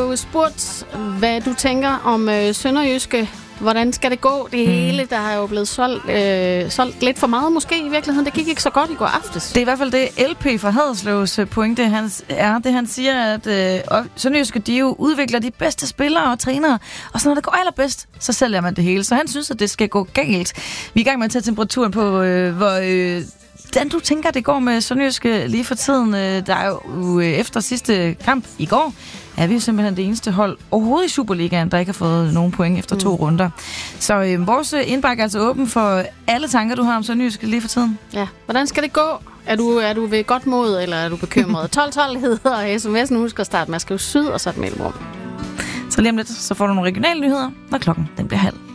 jo spurgt, hvad du tænker om Sønderjyske. Hvordan skal det gå? Det hele, der har jo blevet solgt lidt for meget måske i virkeligheden. Det gik ikke så godt i går aftes. Det er i hvert fald det LP fra Haderslevs pointe han siger, at Sønderjyske, de jo udvikler de bedste spillere og trænere, og så når det går allerbedst, så sælger man det hele. Så han synes, at det skal gå galt. Vi er i gang med at tage temperaturen på, hvordan du tænker, det går med Sønderjyske lige for tiden. Der er jo efter sidste kamp i går, er vi jo simpelthen det eneste hold overhovedet i Superligaen, der ikke har fået nogen point efter 2 runder. Så vores indbakke er altså åben for alle tanker, du har om Sønderjyske lige for tiden. Ja, hvordan skal det gå? Er du ved godt mod, eller er du bekymret? 1212 hedder sms'en. Husk at starte med at skrive syd og så et mellemrum. Så lige om lidt, så får du nogle regionale nyheder, når klokken den bliver 12:30.